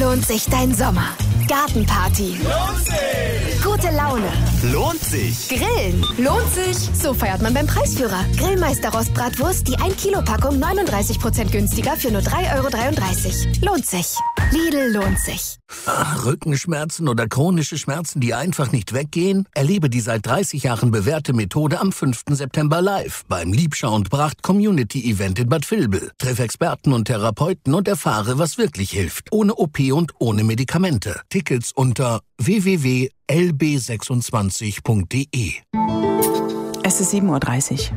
lohnt sich dein Sommer. Gartenparty. Lohnt sich! Gute Laune. Lohnt sich! Grillen. Lohnt sich. So feiert man beim Preisführer. Grillmeister Rostbratwurst, die 1 Kilo Packung 39% günstiger für nur 3,33 €. Lohnt sich. Lidl lohnt sich. Ach, Rückenschmerzen oder chronische Schmerzen, die einfach nicht weggehen? Erlebe die seit 30 Jahren bewährte Methode am 5. September live beim Liebschau und Bracht Community Event in Bad Vilbel. Treff Experten und Therapeuten und erfahre, was wirklich hilft. Ohne OP und ohne Medikamente. Tickets unter www.lb26.de. Es ist 7:30 Uhr.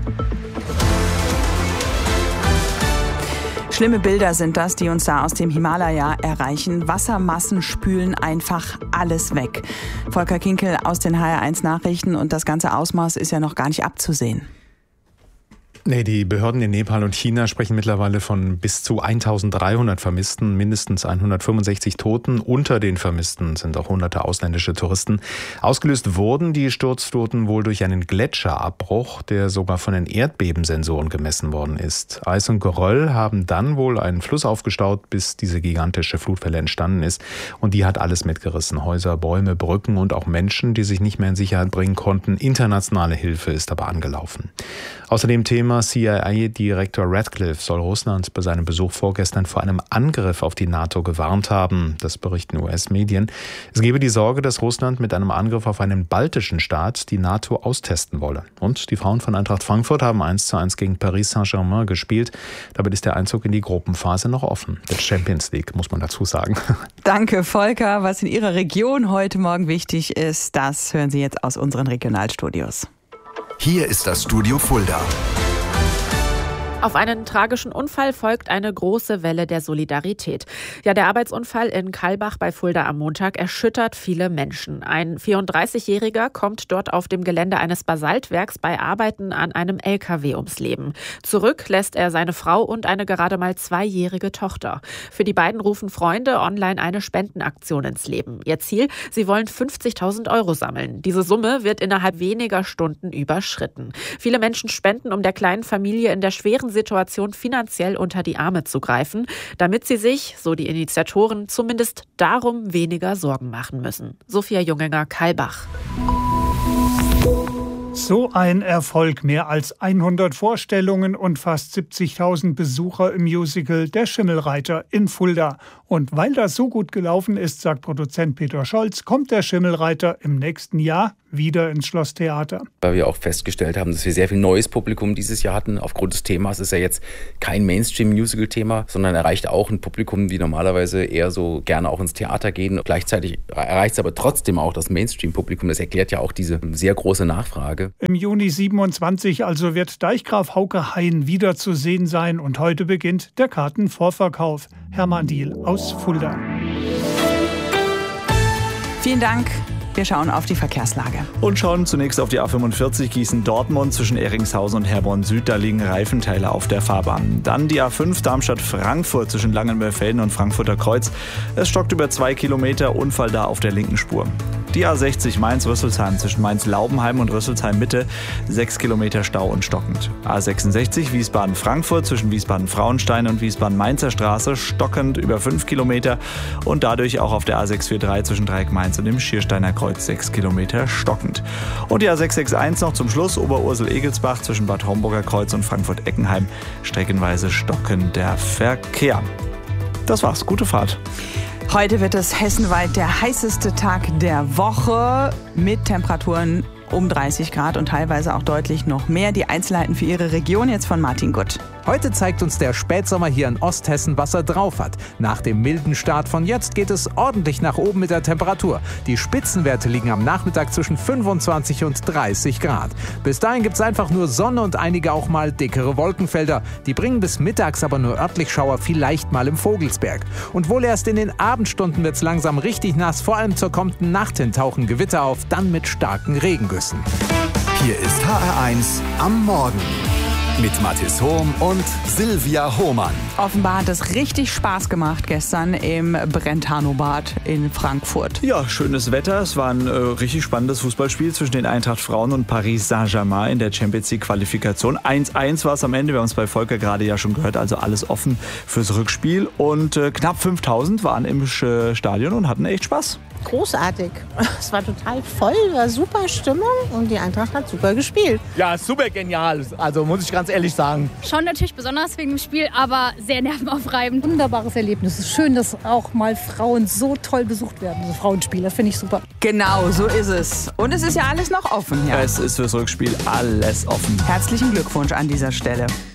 Schlimme Bilder sind das, die uns da aus dem Himalaya erreichen. Wassermassen spülen einfach alles weg. Volker Kinkel aus den HR1 Nachrichten, und das ganze Ausmaß ist ja noch gar nicht abzusehen. Nee, die Behörden in Nepal und China sprechen mittlerweile von bis zu 1300 Vermissten, mindestens 165 Toten. Unter den Vermissten sind auch hunderte ausländische Touristen. Ausgelöst wurden die Sturzfluten wohl durch einen Gletscherabbruch, der sogar von den Erdbebensensoren gemessen worden ist. Eis und Geröll haben dann wohl einen Fluss aufgestaut, bis diese gigantische Flutwelle entstanden ist. Und die hat alles mitgerissen. Häuser, Bäume, Brücken und auch Menschen, die sich nicht mehr in Sicherheit bringen konnten. Internationale Hilfe ist aber angelaufen. Außerdem Thema: CIA-Direktor Ratcliffe soll Russland bei seinem Besuch vorgestern vor einem Angriff auf die NATO gewarnt haben. Das berichten US-Medien. Es gebe die Sorge, dass Russland mit einem Angriff auf einen baltischen Staat die NATO austesten wolle. Und die Frauen von Eintracht Frankfurt haben 1:1 gegen Paris Saint-Germain gespielt. Damit ist der Einzug in die Gruppenphase noch offen. Der Champions League, muss man dazu sagen. Danke, Volker. Was in Ihrer Region heute Morgen wichtig ist, das hören Sie jetzt aus unseren Regionalstudios. Hier ist das Studio Fulda. Auf einen tragischen Unfall folgt eine große Welle der Solidarität. Ja, der Arbeitsunfall in Kallbach bei Fulda am Montag erschüttert viele Menschen. Ein 34-Jähriger kommt dort auf dem Gelände eines Basaltwerks bei Arbeiten an einem LKW ums Leben. Zurück lässt er seine Frau und eine gerade mal 2-jährige Tochter. Für die beiden rufen Freunde online eine Spendenaktion ins Leben. Ihr Ziel: sie wollen 50.000 € sammeln. Diese Summe wird innerhalb weniger Stunden überschritten. Viele Menschen spenden, um der kleinen Familie in der schweren Situation finanziell unter die Arme zu greifen, damit sie sich, so die Initiatoren, zumindest darum weniger Sorgen machen müssen. Sophia Junginger, Kallbach. So ein Erfolg, mehr als 100 Vorstellungen und fast 70.000 Besucher im Musical Der Schimmelreiter in Fulda. Und weil das so gut gelaufen ist, sagt Produzent Peter Scholz, kommt Der Schimmelreiter im nächsten Jahr wieder ins Schlosstheater. Weil wir auch festgestellt haben, dass wir sehr viel neues Publikum dieses Jahr hatten. Aufgrund des Themas ist ja jetzt kein Mainstream-Musical-Thema, sondern erreicht auch ein Publikum, die normalerweise eher so gerne auch ins Theater gehen. Gleichzeitig erreicht es aber trotzdem auch das Mainstream-Publikum. Das erklärt ja auch diese sehr große Nachfrage. Im Juni 27 also wird Deichgraf Hauke Hein wieder zu sehen sein. Und heute beginnt der Kartenvorverkauf. Hermann Diehl aus Fulda. Vielen Dank. Wir schauen auf die Verkehrslage. Und schauen zunächst auf die A45 Gießen-Dortmund zwischen Ehringshausen und Herborn-Süd. Da liegen Reifenteile auf der Fahrbahn. Dann die A5 Darmstadt-Frankfurt zwischen Langenmörfelden und Frankfurter Kreuz. Es stockt über 2 Kilometer, Unfall da auf der linken Spur. Die A60 Mainz-Rüsselsheim zwischen Mainz-Laubenheim und Rüsselsheim-Mitte. 6 Kilometer Stau und stockend. A66 Wiesbaden-Frankfurt zwischen Wiesbaden-Frauenstein und Wiesbaden-Mainzer Straße. Stockend über 5 Kilometer. Und dadurch auch auf der A643 zwischen Dreieck-Mainz und dem Schiersteiner Kreuz 6 Kilometer stockend. Und die A661 noch zum Schluss, Oberursel-Egelsbach zwischen Bad Homburger Kreuz und Frankfurt-Eckenheim. Streckenweise stockender Verkehr. Das war's. Gute Fahrt. Heute wird es hessenweit der heißeste Tag der Woche mit Temperaturen um 30 Grad und teilweise auch deutlich noch mehr. Die Einzelheiten für Ihre Region jetzt von Martin Gutt. Heute zeigt uns der Spätsommer hier in Osthessen, was er drauf hat. Nach dem milden Start von jetzt geht es ordentlich nach oben mit der Temperatur. Die Spitzenwerte liegen am Nachmittag zwischen 25 und 30 Grad. Bis dahin gibt es einfach nur Sonne und einige auch mal dickere Wolkenfelder. Die bringen bis mittags aber nur örtlich Schauer, vielleicht mal im Vogelsberg. Und wohl erst in den Abendstunden wird es langsam richtig nass. Vor allem zur kommenden Nacht hin tauchen Gewitter auf, dann mit starken Regengüssen. Hier ist HR1 am Morgen. Mit Mathis Hohm und Silvia Hohmann. Offenbar hat es richtig Spaß gemacht gestern im Brentano-Bad in Frankfurt. Ja, schönes Wetter. Es war ein richtig spannendes Fußballspiel zwischen den Eintracht Frauen und Paris Saint-Germain in der Champions League Qualifikation. 1-1 war es am Ende. Wir haben es bei Volker gerade ja schon gehört. Also alles offen fürs Rückspiel. Und knapp 5000 waren im Stadion und hatten echt Spaß. Großartig. Es war total voll, war super Stimmung und die Eintracht hat super gespielt. Ja, super genial. Also muss ich ganz ehrlich sagen. Schon natürlich besonders wegen dem Spiel, aber sehr nervenaufreibend. Wunderbares Erlebnis. Es ist schön, dass auch mal Frauen so toll besucht werden, diese Frauenspiele. Das finde ich super. Genau, so ist es. Und es ist ja alles noch offen. Ja. Es ist fürs Rückspiel alles offen. Herzlichen Glückwunsch an dieser Stelle.